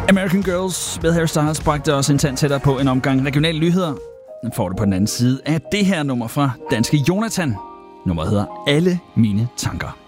American Girls med Harry Styles bragte også en tand tættere på en omgang regionale nyheder. Den får det på den anden side af det her nummer fra danske Jonathan. Nummeret hedder Alle mine tanker.